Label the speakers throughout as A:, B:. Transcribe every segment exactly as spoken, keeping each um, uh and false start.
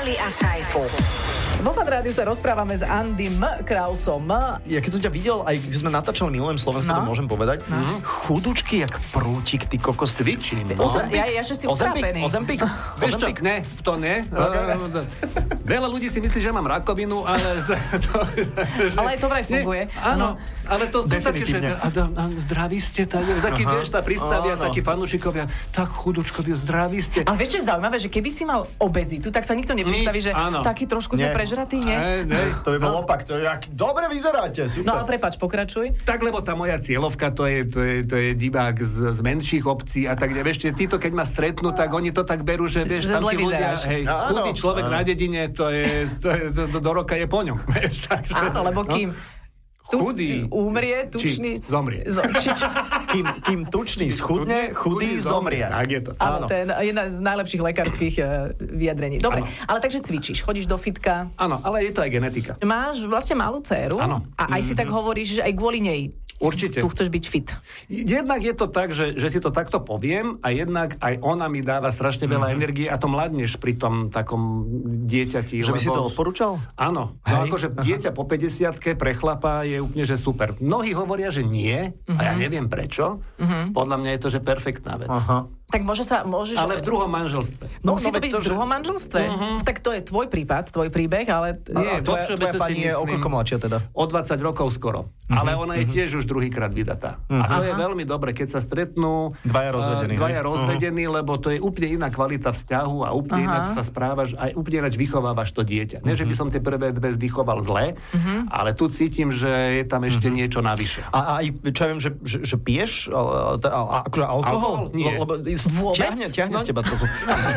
A: Evely a Saifu.
B: Vo Fan rádiu sa rozprávame s Andym Krausom.
C: Ja keď som ťa videl, aj keď sme natáčali Milujem Slovensko,
B: No.
C: to môžem povedať,
B: No.
C: chudučky jak prútik, ty kokos, cvičím.
B: No. Ja, ja že si utrapený.
C: Ozempik?
D: Vieš čo, ne, to ne. Okay. Veľa ľudí si myslí, že mám rakovinu, ale... To,
B: Ale aj to vraj funguje.
D: Nie, áno, ale to sú také, že
C: Definitívne.
D: a, a, zdraví ste, tak, taký,
C: Aha.
D: vieš, sa pristavia,
C: Áno.
D: takí fanúšikovia, tak chudučkovia, zdraví ste.
B: Ale vieš, čo je zaujímavé, že keby si mal obezitu, tak sa nikto nepristaví, že
D: áno.
B: taký trošku sme
C: Nie.
B: prežratí, nie?
D: Ne, ne.
C: To by bol opak, to je jak dobre vyzeráte, super.
B: No ale prepáč, pokračuj.
D: Tak, lebo tá moja cieľovka, to je, to je, to je divák z, z menších obcí a tak ďalej. Vieš, títo, keď ma stretnú, tak oni to tak berú, že vieš,
B: Že
D: tam
B: zle
D: tí ľudia,
B: vyzeráš.
D: hej,
C: Áno,
D: chudý človek
C: áno.
D: na dedine, to je, to je to, to do roka je po ňom, vieš, takže,
B: Áno, lebo kým tu
D: Chudý.
B: umrie, tučný...
D: Či zomrie.
B: Zo, či, čo?
C: Kým, kým tučný schudne, chudý zomrie.
D: Tak je to.
B: Áno,
C: Áno.
B: to je jedna z najlepších lekárskych uh, vyjadrení. Dobre,
D: Áno.
B: ale takže cvičíš, chodíš do fitka.
D: Áno, ale je to aj genetika.
B: Máš vlastne malú dcéru
D: Áno.
B: a aj si tak hovoríš, že aj kvôli nej
D: Určite.
B: tu chceš byť fit.
D: Jednak je to tak, že, že si to takto poviem a jednak aj ona mi dáva strašne veľa
C: Mhm.
D: energie a to mladneš pri tom takom dieťati.
C: Že by si to odporúčal?
D: Áno. No
C: Hej.
D: akože dieťa po päťdesiatke pre chlapa je úplne, že super. Mnohí hovoria, že nie a ja neviem prečo. Podľa mňa je to, že perfektná vec.
C: Aha.
B: Tak môže sa, môžeš...
D: Ale v druhom manželstve.
B: No, Musí
C: no,
B: to
C: veď
B: byť
C: to,
B: v
C: že-
B: druhom manželstve? Tak to je tvoj prípad, tvoj príbeh, ale...
D: Nie,
C: A
D: vo
C: tvoja, tvoja
D: všeobecne si
C: pani je o
D: myslím-
C: koľko mladšia teda?
D: O dvadsať rokov skoro. Ale ona je tiež už druhýkrát vydatá. A to je veľmi dobre, keď sa stretnú
C: Dvaja rozvedení,
D: eh, dvaja
C: hej?
D: rozvedení, lebo to je úplne iná kvalita vzťahu a úplne
B: Aha.
D: ináč sa správaš, aj úplne ináč vychovávaš to dieťa. Nie, že by som tie prvé dve vychoval zle, ale tu cítim, že je tam ešte niečo navyše.
C: A, a aj, čo ja viem, že, že, že piješ? A, a, a, akože alkohol?
D: Alkohol? Nie.
C: Le- Lebo
B: Vôbec?
C: ťahne, ťahne
D: No.
C: z teba trochu.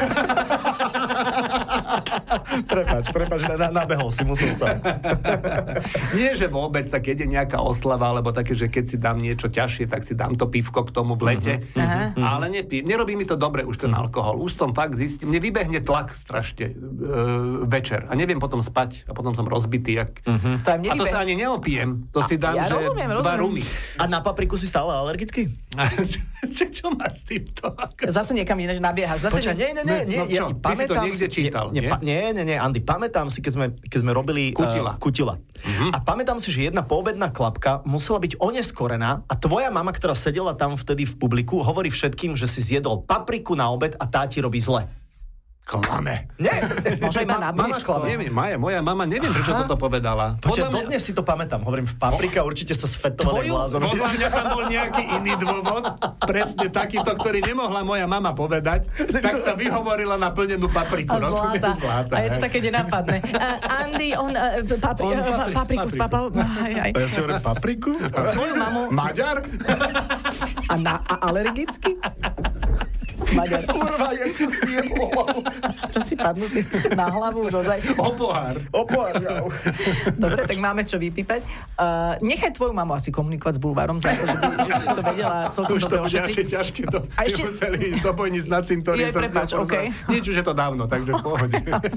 C: Prepač, prepač, na, nabehol si, musel sa.
D: Nie, že vôbec, tak keď je nejaká oslava, alebo také, že keď si dám niečo ťažšie, tak si dám to pivko k tomu v lete.
B: Aha.
D: Ale nepí, nerobí mi to dobre už ten alkohol. Už som fakt zistím, mne vybehne tlak strašne e, večer a neviem potom spať a potom som rozbitý. Jak...
B: To aj mne
D: A to
B: vybe-
D: sa ani neopijem. To si dám,
B: ja
D: že
B: rozumiem,
D: dva
B: rozumiem.
D: rumy.
C: A na papriku si stále alergický?
D: čo, čo má s týmto?
B: Zase niekam ináč nabiehaš. Zase
C: Počkaj, nie, nie, nie, nie,
D: No čo,
C: ja
D: ty si to
C: pamätám
D: niekde čítal,
C: nie,
D: nie?
C: pa, nie, nie, nie, Andy, pamätám si, keď sme, keď sme robili
D: Kutila.
C: Uh, kutila. A pamätám si, že jedna poobedná klapka musela byť oneskorená a tvoja mama, ktorá sedela tam vtedy v publiku, hovorí všetkým, že si zjedol papriku na obed a tá ti robí zle.
D: Klame.
C: Nie,
B: Možno iba na
C: mama
B: brúško.
C: klame.
D: Neviem, Maja, moja mama, neviem, prečo
C: Aha.
D: toto povedala.
C: Počkaj,
D: Podľa mňa-
C: dodnes si to pamätám. Hovorím, v paprika určite sa sfetované
B: Tvoju-
C: blázon.
D: Podľa mňa tam bol nejaký iný dôvod, presne takýto, ktorý nemohla moja mama povedať, tak sa vyhovorila na plnenú papriku.
B: A
D: rozumieš?
B: zláta.
D: Zláta,
B: A je to
D: hej.
B: také nenápadné. Uh, Andy, on uh, papri,
D: On
B: uh,
D: papri-
B: papriku
D: papriku.
B: spapal. Aj, aj.
C: A ja si hovorím, papriku?
B: Tvoju mamu
D: Maďar?
B: a, na, a alergicky? Maďar.
C: Kurva, jak si sniebol.
B: Čo si padnutý na hlavu už ozaj?
D: O pohár.
C: Opor,
B: Dobre, tak máme čo vypípať. Uh, nechaj tvoju mamu asi komunikovať s Bulvárom. Zase, že by, že by to vedela celkom
D: Už to
B: dobre
D: bude asi
B: ošetriť.
D: ťažké. To
B: A ešte-
D: museli ísť do bojnic na cintorín.
B: Je, prepáč, okej.
D: Nič, už je to dávno, takže v pohode.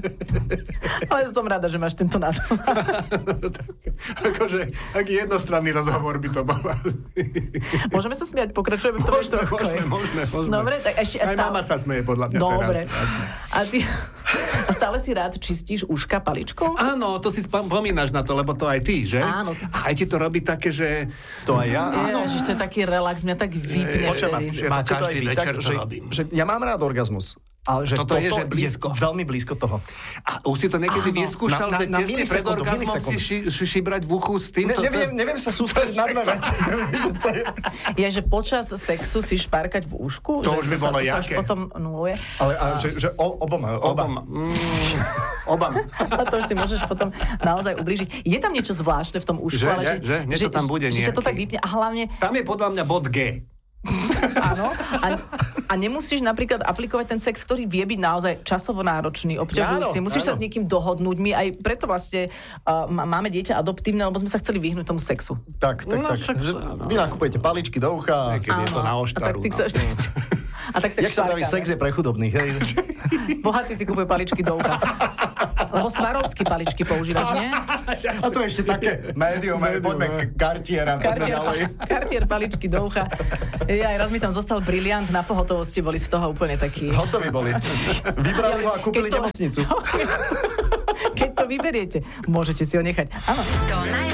B: Ale som rada, že máš tento názor.
D: Akože, aký jednostranný rozhovor by to bol.
B: Môžeme sa smiať, pokračujeme v tom.
D: Môžeme, môžeme, môžeme, môžeme.
B: Dobre, tak ešte...
D: Aj mama sa smeje, podľa mňa
B: Dobre.
D: teraz. Jasné.
B: A ty a stále si rád čistíš uška paličkou?
D: Áno, to si spomínaš na to, lebo to aj ty, že?
B: Áno.
D: A aj ti to robí také, že...
C: To aj ja? Áno.
B: Ježiš, to je taký relax, mňa tak vypne
D: Počujem,
B: vtedy.
D: že
C: Máte to aj
D: každý
C: vy,
D: večer
C: tak,
D: to
C: že,
D: robím.
C: že ja mám rád orgazmus. Ale že
D: Toto
C: toto
D: je, že blízko.
C: veľmi blízko toho.
D: A už si to niekedy
C: Áno,
D: vyskúšal,
C: na-
D: že
C: na- na
D: tesne pred
C: milisekundu,
D: orgazmom si
C: milisekundu.
D: ši, ši, šibrať v uchu s tým?
C: Ne, neviem, neviem sa sústrediť na dve veci. To je-
B: Je, že počas sexu si špárkať v ušku?
D: To
B: že
D: už by
B: sa,
D: bolo
B: to sa už
D: jaké.
B: potom nuluje.
C: Ale a, že, že o, oboma, oba.
D: Obama. Mm, Obama.
B: A to už si môžeš potom naozaj ublížiť. Je tam niečo zvláštne v tom ušku,
D: Že,
B: ale
D: že, že? Niečo tam bude
B: že, že ťa to
D: nejaký.
B: tak vypne a hlavne,
D: Tam je podľa mňa bod G.
B: áno, a, a nemusíš napríklad aplikovať ten sex, ktorý vie byť naozaj časovo náročný, obťažujúci.
C: Áno,
B: Musíš sa
C: áno.
B: s niekým dohodnúť. My aj preto vlastne uh, máme dieťa adoptívne, lebo sme sa chceli vyhnúť tomu sexu.
C: Tak, tak,
D: No,
C: tak.
D: však
C: Že
D: áno.
C: vy nakupujete paličky do ucha.
D: Keď je to na
B: a tak
D: oštaru.
B: ty
D: no.
B: chceš... A tak
C: Jak sa praví, sex je pre chudobných, hej?
B: Bohatý si kupuje paličky do ucha. Lebo Swarovski paličky používaš, nie?
C: A to je ešte také médium, hej, poďme k Cartiera.
B: Cartier, Cartier paličky do ucha. Ja, aj raz mi tam zostal briliant, na pohotovosti boli z toho úplne takí...
C: Hotoví boli. Vybrali ho a kúpili
B: Keď to-
C: nemocnicu.
B: Keď to vyberiete, môžete si ho nechať. Áno.
A: To najviac